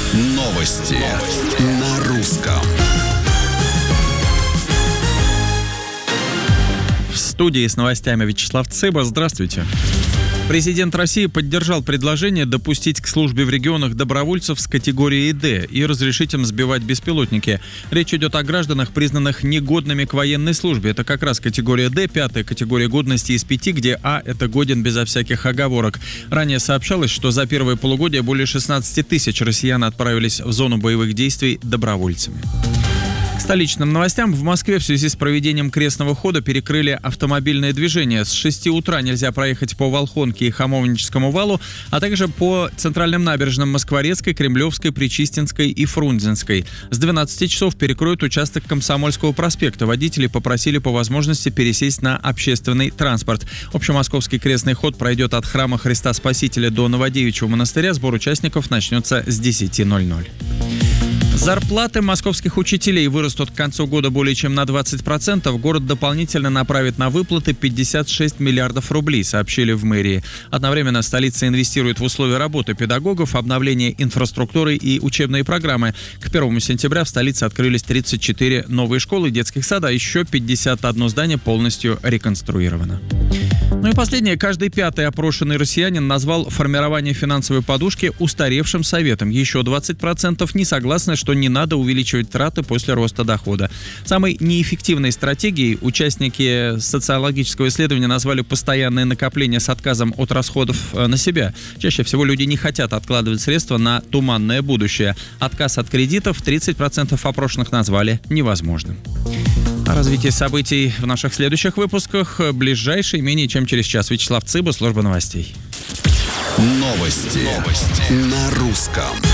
Новости на русском. В студии с новостями Вячеслав Цыба. Здравствуйте. Президент России поддержал предложение допустить к службе в регионах добровольцев с категорией «Д» и разрешить им сбивать беспилотники. Речь идет о гражданах, признанных негодными к военной службе. Это как раз категория «Д», пятая категория годности из 5, где «А» — это годен безо всяких оговорок. Ранее сообщалось, что за первое полугодие более 16 тысяч россиян отправились в зону боевых действий добровольцами. К столичным новостям. В Москве в связи с проведением крестного хода перекрыли автомобильное движение. С 6 утра нельзя проехать по Волхонке и Хамовническому валу, а также по центральным набережным Москворецкой, Кремлевской, Причистинской и Фрунзенской. С 12 часов перекроют участок Комсомольского проспекта. Водители попросили по возможности пересесть на общественный транспорт. Общемосковский крестный ход пройдет от храма Христа Спасителя до Новодевичьего монастыря. Сбор участников начнется с 10:00. Зарплаты московских учителей вырастут к концу года более чем на 20%. Город дополнительно направит на выплаты 56 миллиардов рублей, сообщили в мэрии. Одновременно столица инвестирует в условия работы педагогов, обновление инфраструктуры и учебные программы. К 1 сентября в столице открылись 34 новые школы и детских сада, а еще 51 здание полностью реконструировано. Ну и последнее. Каждый пятый опрошенный россиянин назвал формирование финансовой подушки устаревшим советом. Еще 20% не согласны, что не надо увеличивать траты после роста дохода. Самой неэффективной стратегией участники социологического исследования назвали постоянное накопление с отказом от расходов на себя. Чаще всего люди не хотят откладывать средства на туманное будущее. Отказ от кредитов 30% опрошенных назвали невозможным. О развитии событий в наших следующих выпусках. Ближайший менее чем через час. Вячеслав Цыба, служба новостей. Новости на русском.